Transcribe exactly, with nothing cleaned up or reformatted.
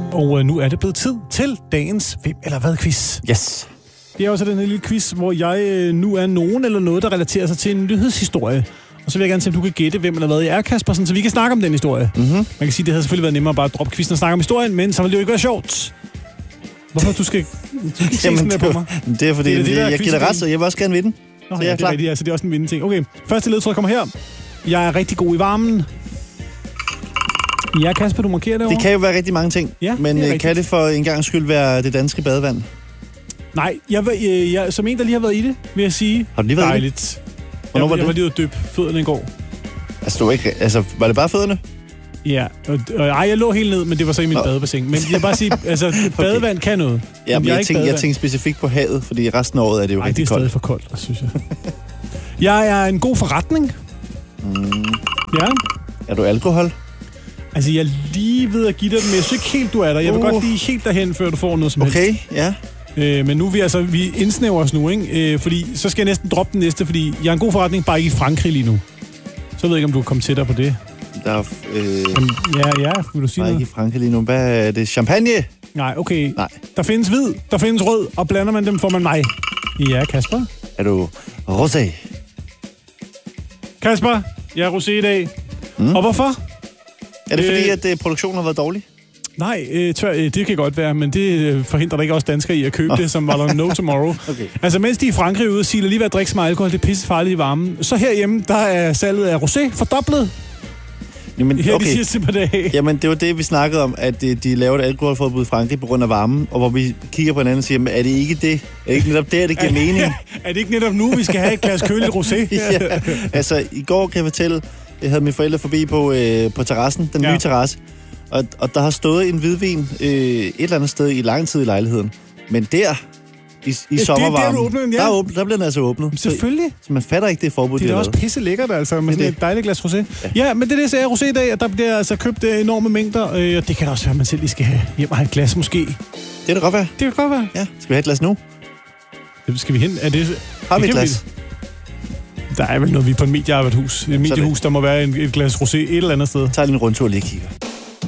Og øh, nu er det blevet tid til dagens Hvem eller Hvad quiz. Yes. Det er også den her lille quiz, hvor jeg øh, nu er nogen eller noget, der relaterer sig til en nyhedshistorie. Og så vil jeg gerne se, om du kan gætte, hvem eller hvad jeg er, Kasper, sådan, så vi kan snakke om den historie. Mm-hmm. Man kan sige, det havde selvfølgelig været nemmere bare at droppe quizzen og snakke om historien, men så ville det jo ikke være sjovt. Hvorfor du skal, du skal ikke se sådan der på mig? Det er fordi, det er det, jeg, jeg giver dig ret, så jeg vil også gerne vinde. Nå, så ja, jeg er det er rigtigt, altså det er også en vindende ting. Okay, første ledtråd kommer her. Jeg er rigtig god i varmen. Ja, Kasper, du markerer det over. Det kan jo være rigtig mange ting, ja, men det kan det for en gang skyld være det danske badevand? Nej, jeg, jeg, jeg, som en, der lige har været i det, vil jeg sige, har du lige været dejligt. I det? Hvornår jeg, var det? Jeg var lige ude at døbe fødderne i går. Altså, du ikke, altså, var det bare fødderne? Ja, og, og, ej, jeg lå helt ned, men det var så i mit badebassin. Men jeg vil bare sige, altså, badevand okay. kan noget. Ja, men jeg, jeg, tænker, jeg tænker specifikt på havet, fordi resten af året er det jo ej, rigtig koldt. Nej, det er stadig koldt. for koldt, synes jeg. Jeg er en god forretning. Mm. Ja. Er du alkohol? Altså, jeg er lige ved at give dig den, men jeg synes ikke helt, du er der. Jeg vil uh. godt lige helt derhen, før du får noget som okay, helst. Okay, ja. Øh, men nu er vi altså, vi indsnæver os nu, ikke? Øh, fordi så skal jeg næsten droppe den næste, fordi jeg er en god forretning, bare ikke i Frankrig lige nu. Så ved jeg ikke, om du kan komme tættere på det. Der er, øh... Men, ja, ja, vil du sige noget? Ikke i Frankrig lige nu. Hvad er det? Champagne? Nej, okay. Nej. Der findes hvid, der findes rød, og blander man dem, får man mig. Ja, Kasper? Er du rosé? Kasper, jeg er rosé i dag. Mm. Og hvorfor? Er det fordi, øh... at øh, produktionen har været dårlig? Nej, øh, tør, øh, det kan godt være, men det øh, forhindrer der ikke også danskere i at købe oh. det, som var der no tomorrow. Okay. Altså, mens de i Frankrig er ude og siger, lige ved at drikke så meget alkohol, det er pisse farligt i varmen. Så herhjemme, der er salget af rosé fordoblet. Jamen, her okay. de sidste par dage. Jamen, det var det, vi snakkede om, at de, de lavede et alkoholforbud i Frankrig på grund af varmen, og hvor vi kigger på hinanden og siger, men er det ikke det? Er det ikke netop der, det giver mening? Er det ikke netop nu, vi skal have et glas køligt rosé? Ja, altså, i går kan jeg fortælle, jeg havde mine forældre forbi på, øh, på terrassen, den ja. nye terrasse, og, og der har stået en hvidvin øh, et eller andet sted i lang tid i lejligheden. Men der, i, i ja, sommervarmen, der, åbner den, ja. der, åbner, der bliver den altså åbnet. Selvfølgelig. Så, så man fatter ikke det forbud, det er da også pisse lækkert, altså, med sådan et dejligt glas rosé. Ja. ja, men det er det, jeg rosé i dag, at der bliver altså købt enorme mængder, øh, og det kan da også være, at man selv lige skal have hjem og have et glas, måske. Det kan da godt være. Det kan godt være. Ja, skal vi have et glas nu? Det skal vi hen. Er det, har vi et glas? Der er vel noget, vi er på et mediearbejdshus. Et mediehus, der må være en, et glas rosé et eller andet sted. Jeg tager lige en rundtur og lige kigger.